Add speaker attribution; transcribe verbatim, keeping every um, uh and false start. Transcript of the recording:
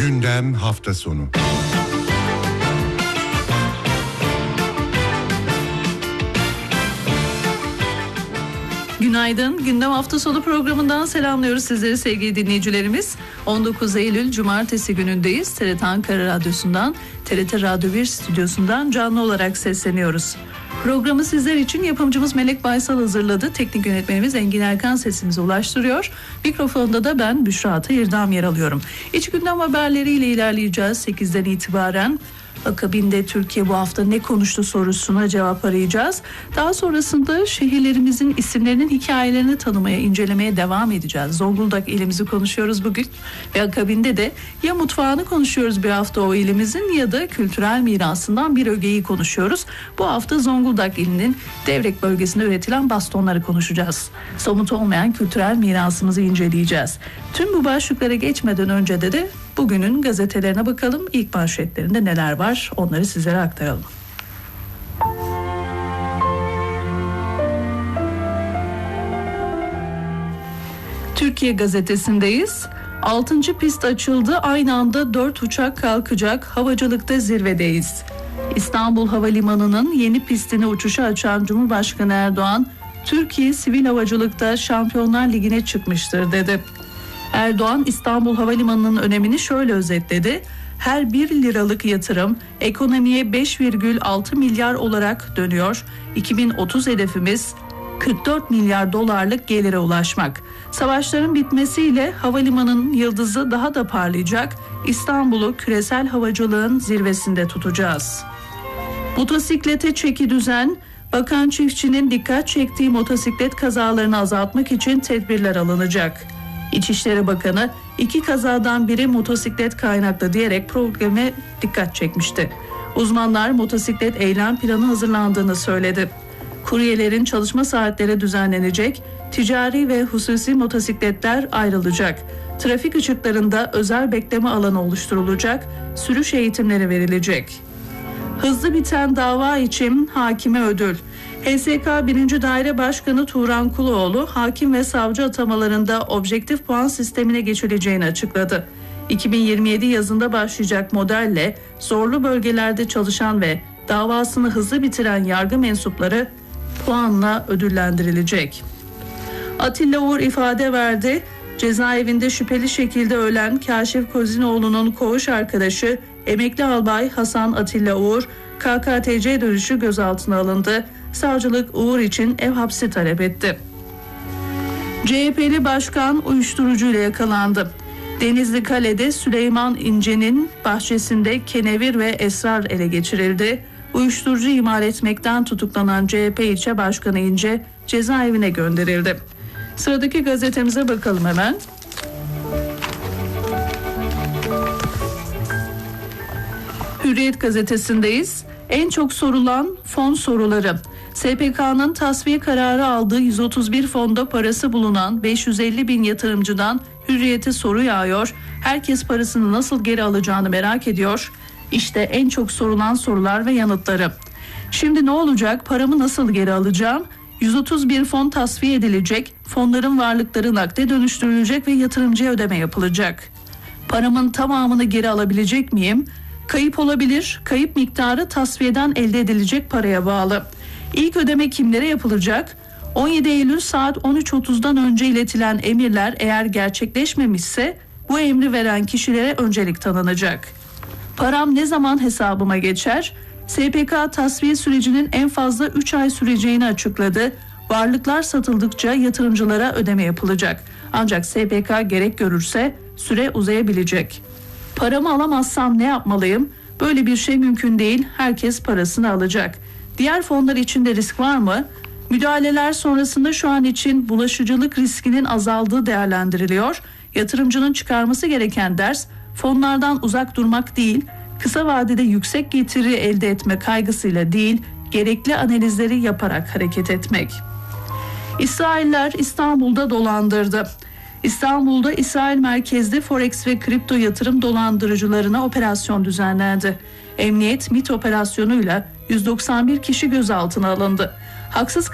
Speaker 1: Gündem hafta sonu.
Speaker 2: Günaydın. Gündem hafta sonu programından selamlıyoruz sizleri sevgili dinleyicilerimiz. on dokuz Eylül Cumartesi günündeyiz. T R T Ankara Radyosu'ndan, T R T Radyo bir stüdyosundan canlı olarak sesleniyoruz. Programı sizler için yapımcımız Melek Baysal hazırladı. Teknik yönetmenimiz Engin Erkan sesimizi ulaştırıyor. Mikrofonda da ben Büşra Atayırdam yer alıyorum. İç gündem haberleriyle ilerleyeceğiz sekizden itibaren. Akabinde Türkiye bu hafta ne konuştu sorusuna cevap arayacağız. Daha sonrasında şehirlerimizin isimlerinin hikayelerini tanımaya, incelemeye devam edeceğiz. Zonguldak ilimizi konuşuyoruz bugün ve akabinde de ya mutfağını konuşuyoruz bir hafta o ilimizin ya da kültürel mirasından bir ögeyi konuşuyoruz. Bu hafta Zonguldak ilinin Devrek bölgesinde üretilen bastonları konuşacağız. Somut olmayan kültürel mirasımızı inceleyeceğiz. Tüm bu başlıklara geçmeden önce de de bugünün gazetelerine bakalım. İlk manşetlerinde neler var onları sizlere aktaralım. Türkiye gazetesindeyiz. altıncı pist açıldı. Aynı anda dört uçak kalkacak. Havacılıkta zirvedeyiz. İstanbul Havalimanı'nın yeni pistini uçuşa açan Cumhurbaşkanı Erdoğan, Türkiye sivil havacılıkta Şampiyonlar Ligi'ne çıkmıştır dedi. Erdoğan İstanbul Havalimanı'nın önemini şöyle özetledi. Her bir liralık yatırım ekonomiye beş virgül altı milyar olarak dönüyor. iki bin otuz hedefimiz kırk dört milyar dolarlık gelire ulaşmak. Savaşların bitmesiyle havalimanının yıldızı daha da parlayacak. İstanbul'u küresel havacılığın zirvesinde tutacağız. Motosiklete çeki düzen. Bakan Çiftçi'nin dikkat çektiği motosiklet kazalarını azaltmak için tedbirler alınacak. İçişleri Bakanı iki kazadan biri motosiklet kaynaklı diyerek programe dikkat çekmişti. Uzmanlar motosiklet eylem planı hazırlandığını söyledi. Kuryelerin çalışma saatleri düzenlenecek, ticari ve hususi motosikletler ayrılacak. Trafik ışıklarında özel bekleme alanı oluşturulacak, sürüş eğitimleri verilecek. Hızlı biten dava için hakime ödül. H S K birinci Daire Başkanı Turan Kuluoğlu, hakim ve savcı atamalarında objektif puan sistemine geçileceğini açıkladı. iki bin yirmi yedi yazında başlayacak modelle zorlu bölgelerde çalışan ve davasını hızlı bitiren yargı mensupları puanla ödüllendirilecek. Atilla Uğur ifade verdi. Cezaevinde şüpheli şekilde ölen Kaşif Kozinoğlu'nun koğuş arkadaşı emekli albay Hasan Atilla Uğur, K K T C dönüşü gözaltına alındı. Savcılık Uğur için ev hapsi talep etti. C H P'li başkan uyuşturucuyla yakalandı. Denizli Kale'de Süleyman İnce'nin bahçesinde kenevir ve esrar ele geçirildi. Uyuşturucu imal etmekten tutuklanan C H P ilçe başkanı İnce cezaevine gönderildi. Sıradaki gazetemize bakalım hemen. Hürriyet gazetesindeyiz. En çok sorulan fon soruları. S P K'nın tasfiye kararı aldığı yüz otuz bir fonda parası bulunan beş yüz elli bin yatırımcıdan Hürriyet'e soru yağıyor. Herkes parasını nasıl geri alacağını merak ediyor. İşte en çok sorulan sorular ve yanıtları. Şimdi ne olacak? Paramı nasıl geri alacağım? yüz otuz bir fon tasfiye edilecek. Fonların varlıkları nakde dönüştürülecek ve yatırımcıya ödeme yapılacak. Paramın tamamını geri alabilecek miyim? Kayıp olabilir. Kayıp miktarı tasfiyeden elde edilecek paraya bağlı. İlk ödeme kimlere yapılacak? on yedi Eylül saat on üç otuzdan önce iletilen emirler eğer gerçekleşmemişse bu emri veren kişilere öncelik tanınacak. Param ne zaman hesabıma geçer? S P K tasfiye sürecinin en fazla üç ay süreceğini açıkladı. Varlıklar satıldıkça yatırımcılara ödeme yapılacak. Ancak S P K gerek görürse süre uzayabilecek. Paramı alamazsam ne yapmalıyım? Böyle bir şey mümkün değil. Herkes parasını alacak. Diğer fonlar için de risk var mı? Müdahaleler sonrasında şu an için bulaşıcılık riskinin azaldığı değerlendiriliyor. Yatırımcının çıkarması gereken ders fonlardan uzak durmak değil, kısa vadede yüksek getiri elde etme kaygısıyla değil, gerekli analizleri yaparak hareket etmek. İsrailler İstanbul'da dolandırdı. İstanbul'da İsrail merkezli Forex ve kripto yatırım dolandırıcılarına operasyon düzenlendi. Emniyet MİT operasyonuyla yüz doksan bir kişi gözaltına alındı. Haksız